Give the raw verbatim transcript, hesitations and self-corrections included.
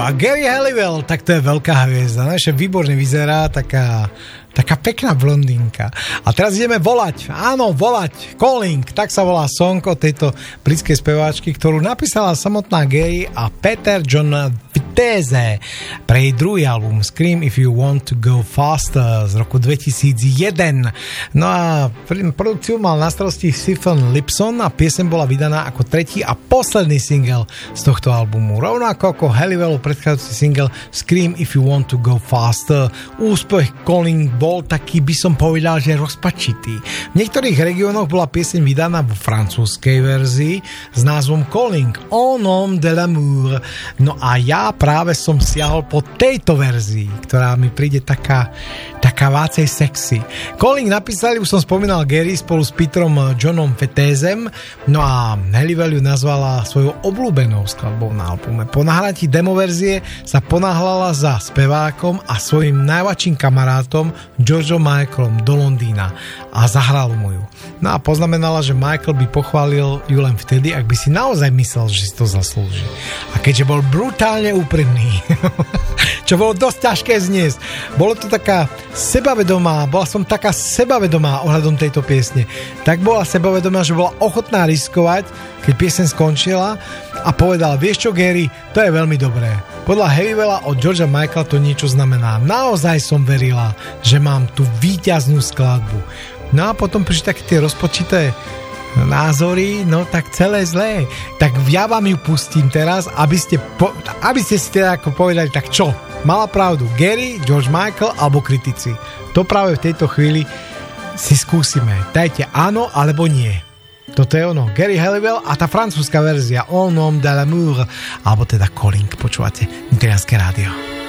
A Gary Halliwell, tak to je veľká hviezda, naše výborne vyzerá, taká, taká pekná blondínka. A teraz ideme volať, áno, volať, Calling, tak sa volá song od tejto britskej speváčky, ktorú napísala samotná Gary a Peter John Viteze pre jej druhý album Scream If You Want To Go Faster z roku dvetisícjeden. No a produkciu mal na starosti Stephen Lipson a pieseň bola vydaná ako tretí a posledný single z tohto albumu. Rovnako ako Halliwellu predchádzajúci single Scream If You Want To Go Faster. Úspech Calling bol taký, by som povedal, že rozpačitý. V niektorých regiónoch bola pieseň vydaná vo francúzskej verzii s názvom Calling Au nom de l'amour. No a ja práve som siahol po tejto verzii, ktorá mi príde taká, taká vácej sexy. Calling napísali, už som spomínal, Gary spolu s Peterom Johnom Vitezem, no a Halliwell ju nazvala svojou obľúbenou skladbou na albume. Po nahratí demoverzie sa ponáhľala za spevákom a svojim najväčším kamarátom Georgeom Michaelom do Londýna a zahral mu ju. No a poznamenala, že Michael by pochválil ju len vtedy, ak by si naozaj myslel, že si to zaslúži. A keďže bol brutálne úprimný, čo bolo dosť ťažké zniesť, bolo to taká sebavedomá, bola som taká sebavedomá ohľadom tejto piesne. Tak bola sebavedomá, že bola ochotná riskovať, keď pieseň skončila a povedala, vieš čo, Gary, to je veľmi dobré. Podľa Halliwella od Georgea Michaela to niečo znamená. Naozaj som verila, že mám tú víťaznú skladbu. No a potom prišli také tie rozpočité názory, no tak celé zlé. Tak ja vám ju pustím teraz, aby ste, po, aby ste si teda ako povedali, tak čo? Mala pravdu Gary, George Michael alebo kritici? To práve v tejto chvíli si skúsime. Dajte áno alebo nie. Toto je ono, Gary Halliwell a tá francúzska verzia Au nom de l'amour, alebo teda Calling, počúvate Nitrianske rádio.